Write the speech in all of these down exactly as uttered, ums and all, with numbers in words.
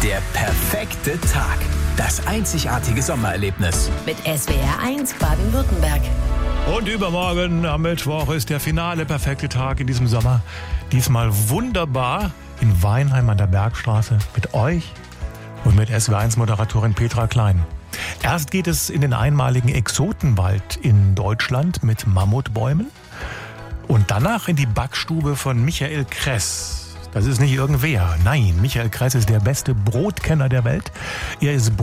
Der perfekte Tag. Das einzigartige Sommererlebnis. Mit S W R eins Baden-Württemberg. Und übermorgen am Mittwoch ist der finale perfekte Tag in diesem Sommer. Diesmal wunderbar in Weinheim an der Bergstraße mit euch und mit S W R eins Moderatorin Petra Klein. Erst geht es in den einmaligen Exotenwald in Deutschland mit Mammutbäumen und danach in die Backstube von Michael Kress. Das ist nicht irgendwer. Nein, Michael Kress ist der beste Brotkenner der Welt. Er ist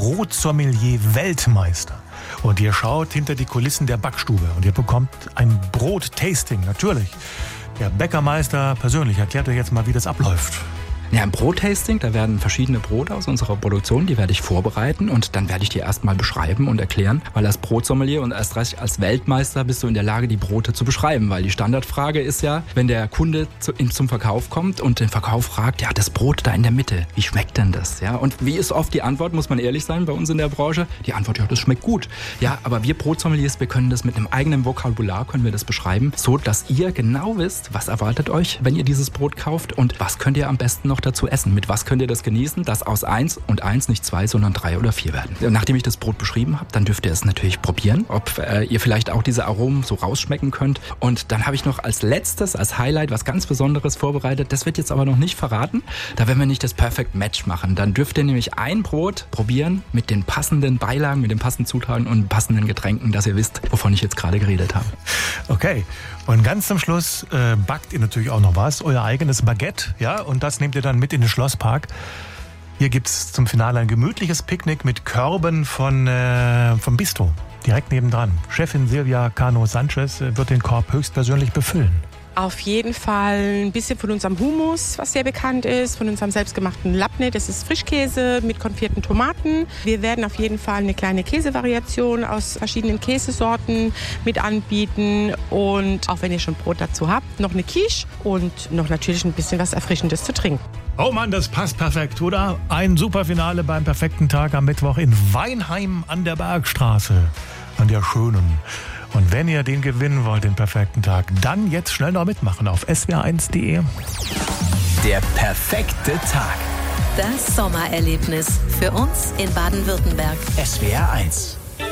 Brotsommelier-Weltmeister. Und ihr schaut hinter die Kulissen der Backstube und ihr bekommt ein Brot-Tasting, natürlich. Der Bäckermeister persönlich erklärt euch jetzt mal, wie das abläuft. Ja, ein Brottasting, da werden verschiedene Brote aus unserer Produktion, die werde ich vorbereiten und dann werde ich die erstmal beschreiben und erklären, weil als Brotsommelier und erst recht als Weltmeister bist du in der Lage, die Brote zu beschreiben, weil die Standardfrage ist ja, wenn der Kunde zu, in, zum Verkauf kommt und den Verkauf fragt, ja, das Brot da in der Mitte, wie schmeckt denn das? Ja, und wie ist oft die Antwort, muss man ehrlich sein, bei uns in der Branche? Die Antwort, ja, das schmeckt gut. Ja, aber wir Brotsommeliers, wir können das mit einem eigenen Vokabular, können wir das beschreiben, so dass ihr genau wisst, was erwartet euch, wenn ihr dieses Brot kauft und was könnt ihr am besten noch dazu essen. Mit was könnt ihr das genießen, dass aus eins und eins nicht zwei, sondern drei oder vier werden. Nachdem ich das Brot beschrieben habe, dann dürft ihr es natürlich probieren, ob äh, ihr vielleicht auch diese Aromen so rausschmecken könnt. Und dann habe ich noch als letztes, als Highlight, was ganz Besonderes vorbereitet. Das wird jetzt aber noch nicht verraten. Da werden wir nicht das Perfect Match machen. Dann dürft ihr nämlich ein Brot probieren mit den passenden Beilagen, mit den passenden Zutaten und passenden Getränken, dass ihr wisst, wovon ich jetzt gerade geredet habe. Okay, und ganz zum Schluss äh, backt ihr natürlich auch noch was, euer eigenes Baguette, ja, und das nehmt ihr dann mit in den Schlosspark. Hier gibt's zum Finale ein gemütliches Picknick mit Körben von, äh, vom Bistro, direkt nebendran. Chefin Silvia Cano-Sanchez wird den Korb höchstpersönlich befüllen. Auf jeden Fall ein bisschen von unserem Hummus, was sehr bekannt ist, von unserem selbstgemachten Labne, das ist Frischkäse mit konfitierten Tomaten. Wir werden auf jeden Fall eine kleine Käsevariation aus verschiedenen Käsesorten mit anbieten und auch wenn ihr schon Brot dazu habt, noch eine Quiche und noch natürlich ein bisschen was Erfrischendes zu trinken. Oh Mann, das passt perfekt, oder? Ein super Finale beim perfekten Tag am Mittwoch in Weinheim an der Bergstraße, an der schönen. Und wenn ihr den gewinnen wollt, den perfekten Tag, dann jetzt schnell noch mitmachen auf S W R eins punkt de. Der perfekte Tag. Das Sommererlebnis für uns in Baden-Württemberg. S W R eins.